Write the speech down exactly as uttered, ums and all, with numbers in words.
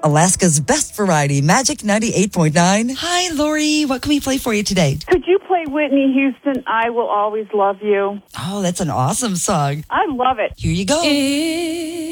Alaska's best variety, Magic ninety-eight point nine. Hi, Lori. What can we play for you today? Could you play Whitney Houston, I Will Always Love You? Oh, that's an awesome song. I love it. Here you go.